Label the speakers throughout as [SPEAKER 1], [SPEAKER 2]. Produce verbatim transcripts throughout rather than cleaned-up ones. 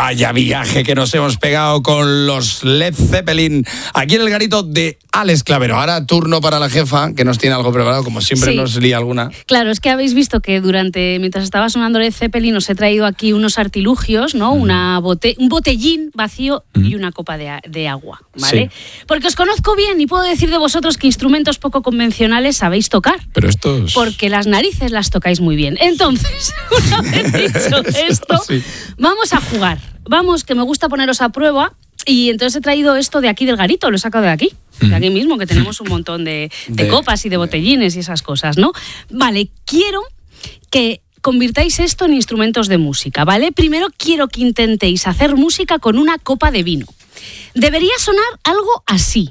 [SPEAKER 1] Vaya viaje que nos hemos pegado con los Led Zeppelin aquí en el garito de Alex Clavero. Ahora turno para la jefa, que nos tiene algo preparado, como siempre sí. Nos lía alguna.
[SPEAKER 2] Claro, es que habéis visto que durante, mientras estaba sonando Led Zeppelin, os he traído aquí unos artilugios, ¿no? Mm. Una bote, un botellín vacío mm. y una copa de, de agua, ¿vale? Sí. Porque os conozco bien y puedo decir de vosotros que instrumentos poco convencionales sabéis tocar.
[SPEAKER 1] Pero estos...
[SPEAKER 2] Porque las narices las tocáis muy bien. Entonces, una vez dicho esto, sí. Vamos a jugar. Vamos, que me gusta poneros a prueba. Y entonces he traído esto de aquí del garito, lo he sacado de aquí, mm. de aquí mismo, que tenemos un montón de, de, de copas y de botellines y esas cosas, ¿no? Vale, quiero que convirtáis esto en instrumentos de música, ¿vale? Primero quiero que intentéis hacer música con una copa de vino. Debería sonar algo así.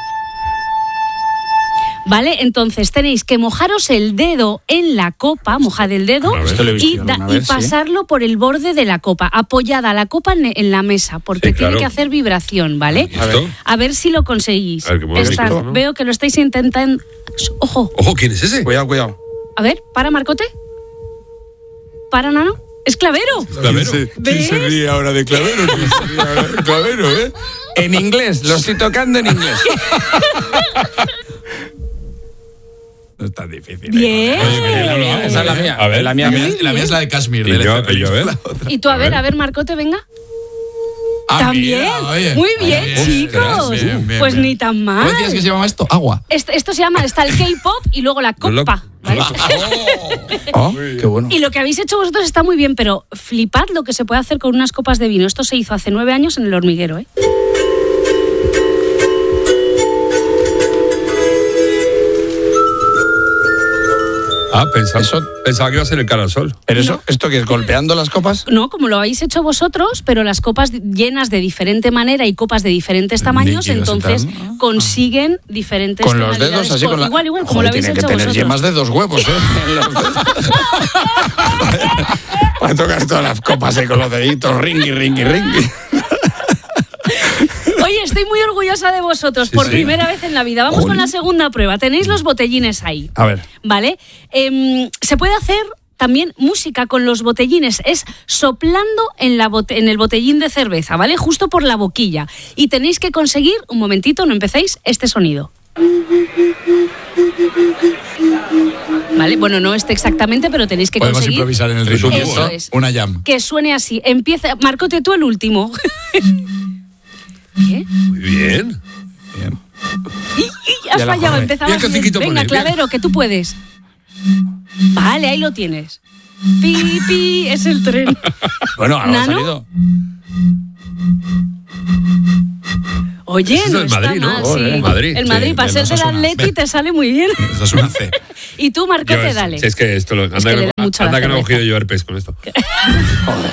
[SPEAKER 2] ¿Vale? Entonces tenéis que mojaros el dedo en la copa, mojad el dedo y, da, vez, y pasarlo ¿sí? por el borde de la copa, apoyada la copa en, en la mesa, porque sí, claro. tiene que hacer vibración, ¿vale? A ver, a ver si lo conseguís. A ver, Esta, visto, ¿no? Veo que lo estáis intentando. Ojo.
[SPEAKER 3] Ojo, ¿quién es ese?
[SPEAKER 1] Cuidado, cuidado.
[SPEAKER 2] A ver, para, Marcote. Para, Nano. Es Clavero.
[SPEAKER 3] ¿Clavero?
[SPEAKER 1] ¿Quién se, ¿quién se ríe ahora de Clavero? ¿Quién se ríe ahora de Clavero, eh? En inglés, lo estoy tocando en inglés. No es tan difícil.
[SPEAKER 2] Bien.
[SPEAKER 1] ¿eh? Esa es la mía.
[SPEAKER 3] A ver,
[SPEAKER 1] la mía,
[SPEAKER 3] bien.
[SPEAKER 1] la mía es la de Kashmir.
[SPEAKER 3] ¿Y,
[SPEAKER 1] de
[SPEAKER 3] yo, y, yo, a ver.
[SPEAKER 2] y tú, a, a ver, ver, a ver, Marcote, venga.
[SPEAKER 1] Ah,
[SPEAKER 2] También.
[SPEAKER 1] Mira, oye,
[SPEAKER 2] muy bien,
[SPEAKER 1] bien,
[SPEAKER 2] chicos. Bien, bien, pues bien. Ni tan mal.
[SPEAKER 1] ¿Cómo decías que se llama esto? Agua.
[SPEAKER 2] Esto, esto se llama, está el K-pop y luego la copa. ¿Vale?
[SPEAKER 1] Oh, qué bueno.
[SPEAKER 2] Y lo que habéis hecho vosotros está muy bien, pero flipad lo que se puede hacer con unas copas de vino. Esto se hizo hace nueve años en El Hormiguero, ¿eh?
[SPEAKER 3] Ah, pensaba, eso, pensaba que iba a ser el cara al sol.
[SPEAKER 1] ¿Pero eso, esto qué es, golpeando las copas?
[SPEAKER 2] No, como lo habéis hecho vosotros, pero las copas llenas de diferente manera y copas de diferentes tamaños, líquidos, entonces ¿no? consiguen diferentes
[SPEAKER 1] con los dedos, así con, con la...
[SPEAKER 2] Igual, igual, como
[SPEAKER 1] Joder,
[SPEAKER 2] lo habéis
[SPEAKER 1] tienen
[SPEAKER 2] hecho
[SPEAKER 1] que tener
[SPEAKER 2] vosotros.
[SPEAKER 1] yemas de dos huevos, ¿eh? Para tocar todas las copas ahí con los deditos, ringui, ringui, ringui.
[SPEAKER 2] Oye, estoy muy orgullosa de vosotros, sí, por sí. primera vez en la vida. Vamos Uy. con la segunda prueba. Tenéis los botellines ahí.
[SPEAKER 1] A ver.
[SPEAKER 2] ¿Vale? Eh, se puede hacer también música con los botellines. Es soplando en, la bote- en el botellín de cerveza, ¿vale? Justo por la boquilla. Y tenéis que conseguir, un momentito, no empecéis, este sonido. Vale, bueno, no este exactamente, pero tenéis que
[SPEAKER 1] Podemos
[SPEAKER 2] conseguir...
[SPEAKER 1] improvisar en el ritmo.
[SPEAKER 2] Eso es.
[SPEAKER 1] Una jam.
[SPEAKER 2] Que suene así. Empieza... Marcote, tú el último. ¿Qué?
[SPEAKER 3] Muy bien.
[SPEAKER 1] Bien.
[SPEAKER 2] Y, y has fallado, empezabas bien. Venga, poner, Clavero, bien. Que tú puedes. Vale, ahí lo tienes. Pi, pi, es el tren.
[SPEAKER 1] Bueno, ahora ha salido.
[SPEAKER 2] Oye,
[SPEAKER 3] es
[SPEAKER 2] no
[SPEAKER 3] el
[SPEAKER 2] está
[SPEAKER 3] Madrid,
[SPEAKER 2] mal,
[SPEAKER 3] ¿no?
[SPEAKER 2] sí.
[SPEAKER 3] El Madrid.
[SPEAKER 2] El Madrid,
[SPEAKER 3] sí,
[SPEAKER 2] para ser del Atleti te sale muy bien.
[SPEAKER 1] Eso es una C.
[SPEAKER 2] Y tú, Marcote,
[SPEAKER 3] yo,
[SPEAKER 2] dale.
[SPEAKER 3] Si es que esto lo... Anda,
[SPEAKER 2] es que,
[SPEAKER 3] que,
[SPEAKER 2] le da mucho
[SPEAKER 3] anda que no he
[SPEAKER 2] cerveza.
[SPEAKER 3] cogido yo herpes con esto.
[SPEAKER 1] Joder.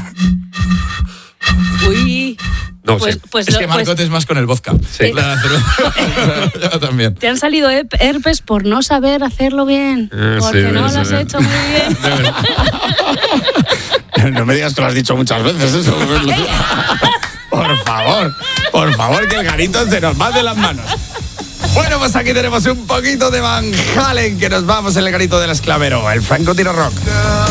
[SPEAKER 2] Uy...
[SPEAKER 3] No,
[SPEAKER 2] pues,
[SPEAKER 3] sí.
[SPEAKER 2] pues
[SPEAKER 1] es
[SPEAKER 2] lo,
[SPEAKER 1] que Marcote
[SPEAKER 2] pues,
[SPEAKER 1] es más con el vodka.
[SPEAKER 3] Sí.
[SPEAKER 1] La cerveza. Yo también.
[SPEAKER 2] Te han salido herpes por no saber hacerlo bien.
[SPEAKER 3] Eh,
[SPEAKER 2] porque
[SPEAKER 3] sí,
[SPEAKER 2] no
[SPEAKER 3] sí,
[SPEAKER 2] lo has
[SPEAKER 3] sí.
[SPEAKER 2] hecho muy bien.
[SPEAKER 1] No me digas que lo has dicho muchas veces eso. Por favor, por favor, que el garito se nos va de las manos. Bueno, pues aquí tenemos un poquito de Van Halen, que nos vamos en el garito del Esclavero, el Franco Tiro Rock.